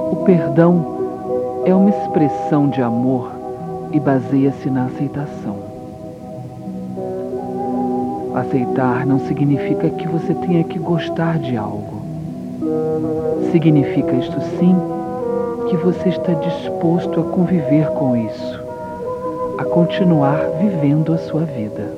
O perdão é uma expressão de amor e baseia-se na aceitação. Aceitar não significa que você tenha que gostar de algo. Significa, isto sim, que você está disposto a conviver com isso, a continuar vivendo a sua vida.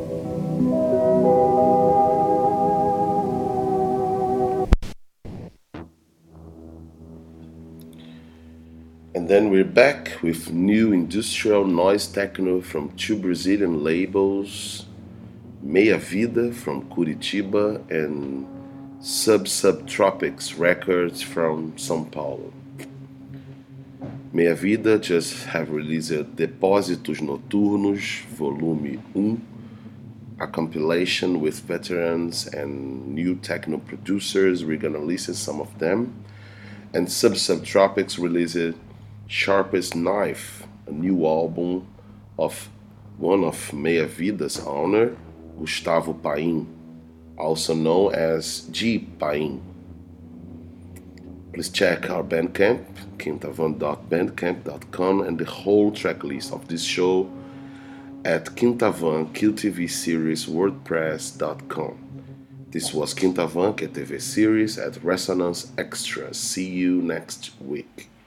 And then we're back with new industrial noise techno from two Brazilian labels, Meia Vida from Curitiba and Subtropics Records from São Paulo. Meia Vida just have released Depósitos Noturnos, Volume 1, a compilation with veterans and new techno producers. We're gonna listen some of them. And Subtropics released Sharpest Knife, a new album of one of Meia Vida's owner, Gustavo Paim, also known as G. Paim. Please check our Bandcamp, quintavan.bandcamp.com, and the whole tracklist of this show at Quintavan QTV Series WordPress.com. This was Quintavan QTV Series at Resonance Extra. See you next week.